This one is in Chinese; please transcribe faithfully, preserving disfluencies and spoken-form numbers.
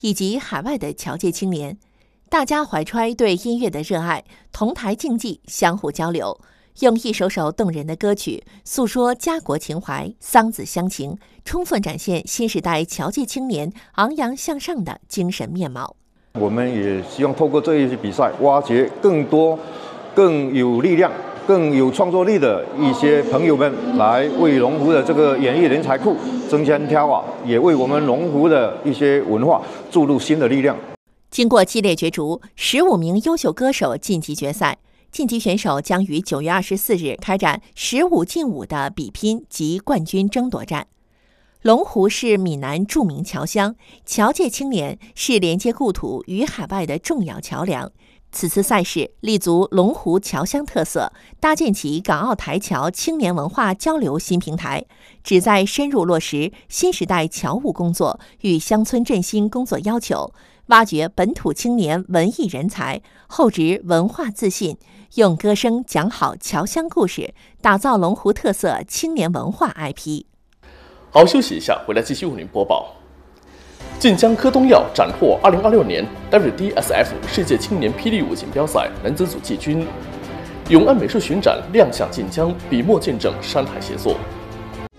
以及海外的侨界青年，大家怀揣对音乐的热爱，同台竞技，相互交流，用一首首动人的歌曲诉说家国情怀、桑梓乡情，充分展现新时代侨界青年昂扬向上的精神面貌。 我们也希望透过这一些比赛，挖掘更多、更有力量、更有创作力的一些朋友们，来为龙湖的这个演艺人才库增添挑瓦，也为我们龙湖的一些文化注入新的力量。 经过激烈角逐，十五名优秀歌手晋级决赛。晋级选手将于九月二十四日开展十五进五的比拼及冠军争夺战。龙湖是闽南著名侨乡，侨界青年是连接故土与海外的重要桥梁。此次赛事立足龙湖侨乡特色，搭建起港澳台侨青年文化交流新平台，旨在深入落实新时代侨务工作与乡村振兴工作要求，挖掘本土青年文艺人才，厚植文化自信，用歌声讲好侨乡故事，打造龙湖特色青年文化 I P。 好，休息一下，回来继续为您播报。晋江柯东耀斩获二零二六年 W D S F 世界青年霹雳舞锦标赛男子组季军。永安美术巡展亮相晋江，笔墨见证山海协作。